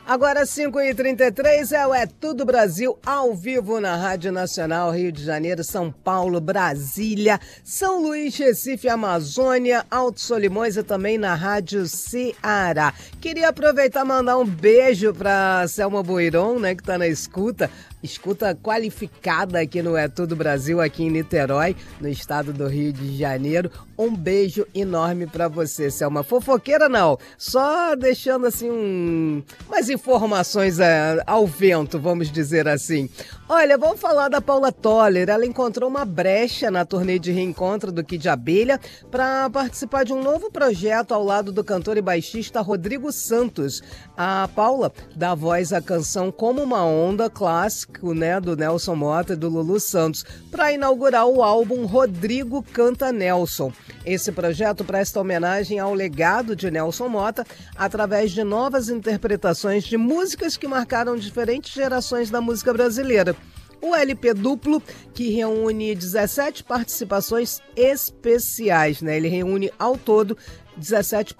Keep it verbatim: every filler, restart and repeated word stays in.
Agora cinco e trinta e três é o É Tudo Brasil, ao vivo na Rádio Nacional, Rio de Janeiro, São Paulo, Brasília, São Luís, Recife, Amazônia, Alto Solimões e também na Rádio Ceará. Queria aproveitar e mandar um beijo para Selma Boiron, né, que está na escuta. Escuta qualificada aqui no É Tudo Brasil, aqui em Niterói, no estado do Rio de Janeiro. Um beijo enorme pra você, Selma. Fofoqueira não, só deixando assim um... umas informações é, ao vento, vamos dizer assim. Olha, vamos falar da Paula Toller. Ela encontrou uma brecha na turnê de reencontro do Kid Abelha para participar de um novo projeto ao lado do cantor e baixista Rodrigo Santos. A Paula dá voz à canção Como Uma Onda, clássico, né, do Nelson Motta e do Lulu Santos, para inaugurar o álbum Rodrigo Canta Nelson. Esse projeto presta homenagem ao legado de Nelson Motta através de novas interpretações de músicas que marcaram diferentes gerações da música brasileira. O L P duplo, que reúne dezessete participações especiais, né? Ele reúne ao todo dezessete